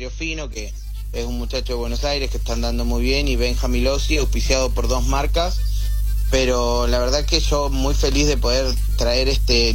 Barrio Fino, que es un muchacho de Buenos Aires que está andando muy bien, y Benjamín Lossi, auspiciado por 2 marcas. Pero la verdad que yo muy feliz de poder traer este